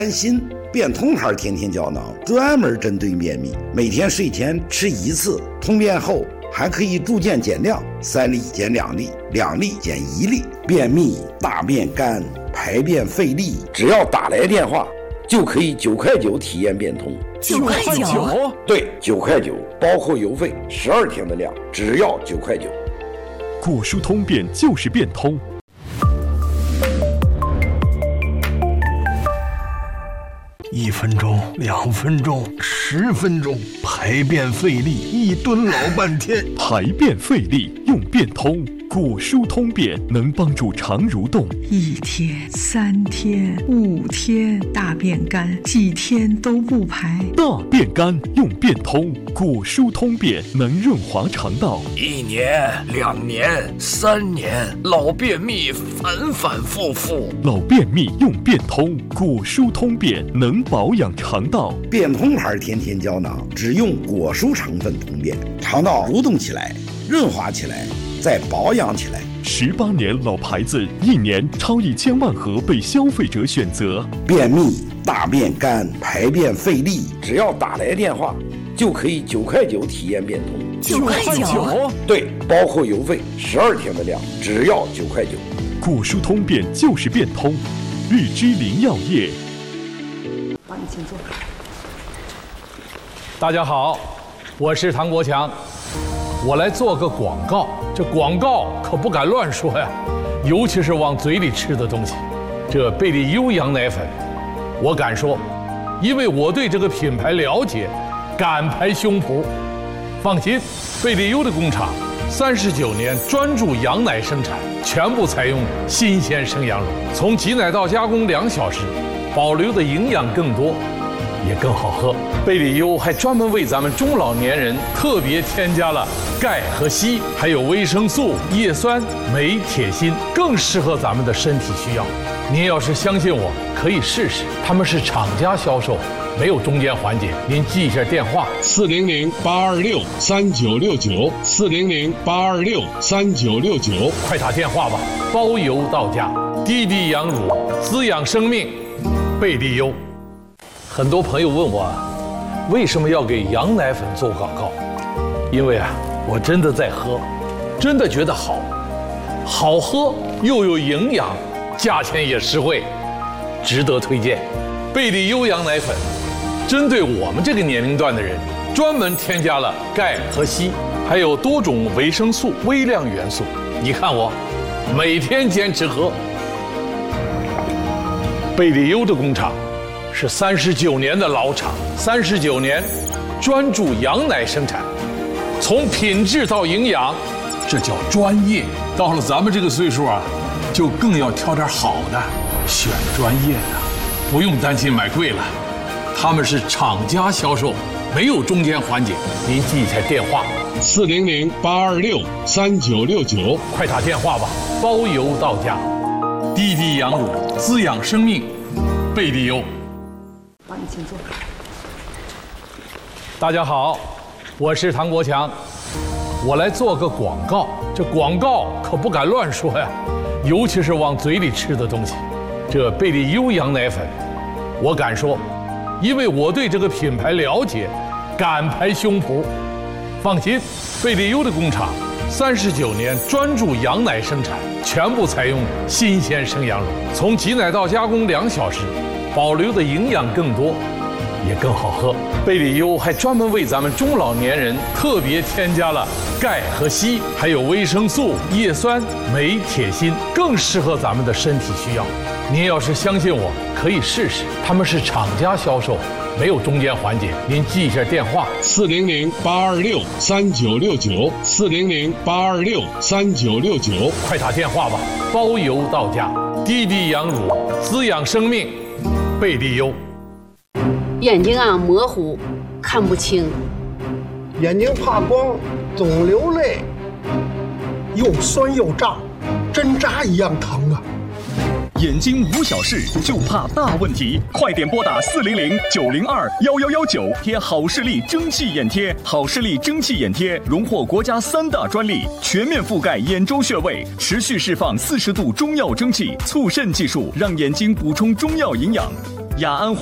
安心变通牌天天胶囊专门针对便秘，每天睡前吃1次，通便后还可以逐渐减量，3粒减2粒，2粒减1粒。便秘、大便干、排便费力，只要打来电话就可以9块9体验变通。 9块9？ 对，9块9，包括邮费，12天的量，只要9块9。 果蔬通便就是变通。 1分钟、2分钟、10分钟，排便费力，1蹲老半天。 排便费力用变通，果蔬通便能帮助肠蠕动。 1天、3天、5天，大便干，几天都不排。 大便干用变通，果蔬通便能润滑肠道。 1年、2年、3年，老便秘反反复复。 老便秘用变通，果蔬通便能保养肠道。 变通牌天天胶囊只用果蔬成分通便，肠道蠕动起来，润滑起来，再保养起来。 18年老牌子，1年超1000万盒被消费者选择。 便秘、大便干、排便费力，只要打来电话就可以9块9体验变通。 9块9？ 对，包括邮费，12天的量，只要9块9。 果蔬通便就是变通，日之林药业。 帮你请坐。 大家好，我是唐国强，我来做个广告。这广告可不敢乱说呀，尤其是往嘴里吃的东西。这贝利优羊奶粉，我敢说，因为我对这个品牌了解，敢拍胸脯。放心，贝利优的工厂39年专注羊奶生产，全部采用新鲜生羊乳，从挤奶到加工2小时，保留的营养更多，也更好喝。贝利优还专门为咱们中老年人特别添加了钙和硒，还有维生素、叶酸、镁、铁、锌，更适合咱们的身体需要。您要是相信我，可以试试。他们是厂家销售，没有中间环节。您记一下电话：400-826-3969，400-826-3969，快打电话吧，包邮到家。滴滴羊乳，滋养生命，贝利优。很多朋友问我，为什么要给羊奶粉做广告？因为我真的在喝，真的觉得好喝又有营养，价钱也实惠，值得推荐。贝利优羊奶粉针对我们这个年龄段的人，专门添加了钙和硒，还有多种维生素、微量元素。你看我每天坚持喝。贝利优的工厂是39年的老厂，39年专注羊奶生产，从品质到营养，这叫专业。到了咱们这个岁数就更要挑点好的，选专业的，不用担心买贵了。他们是厂家销售，没有中间环节。您记一下电话：400-826-3969，快打电话吧，包邮到家。滴滴羊乳，滋养生命，贝利优。 帮你请坐。 大家好，我是唐国强，我来做个广告。这广告可不敢乱说呀，尤其是往嘴里吃的东西。这贝利优羊奶粉，我敢说，因为我对这个品牌了解，敢拍胸脯。放心，贝利优的工厂39年专注羊奶生产，全部采用新鲜生羊乳，从挤奶到加工2小时，保留的营养更多，也更好喝。贝利优还专门为咱们中老年人特别添加了钙和硒，还有维生素、叶酸、镁、铁、锌，更适合咱们的身体需要。您要是相信我，可以试试。他们是厂家销售，没有中间环节。您记一下电话：400-826-3969，400-826-3969，快打电话吧，包邮到家。滴滴羊乳，滋养生命，贝利优。 眼睛模糊，看不清， 眼睛怕光，总流泪，又酸又胀，针扎一样疼啊！ 眼睛无小事，就怕大问题，快点拨打400-902-1119，贴好视力蒸汽眼贴。好视力蒸汽眼贴荣获国家3大专利，全面覆盖眼周穴位，持续释放40度中药蒸汽，促渗技术，让眼睛补充中药营养。 雅安